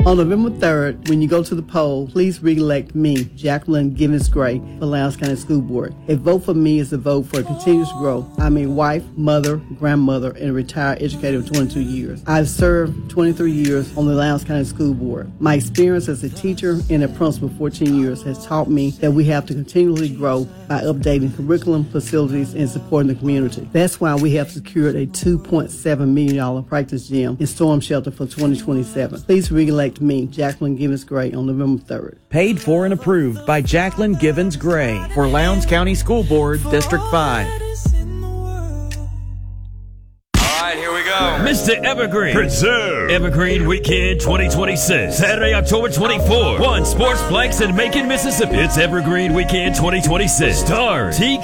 On November 3rd, when you go to the poll, please re-elect me, Jacqueline Givens Gray, for Lowndes County School Board. A vote for me is a vote for continuous growth. I'm a wife, mother, grandmother, and a retired educator of 22 years. I've served 23 years on the Lowndes County School Board. My experience as a teacher and a principal for 14 years has taught me that we have to continually grow by updating curriculum, facilities, and supporting the community. That's why we have secured a $2.7 million practice gym and storm shelter for 2027. Please re-elect me, Jacqueline Givens Gray, on November 3rd. Paid for and approved by Jacqueline Givens Gray for Lowndes County School Board, District 5. Mr. Evergreen. Preserve. Evergreen Weekend 2026. Saturday, October 24th. One Sportsplex in Macon, Mississippi. It's Evergreen Weekend 2026. Stars TK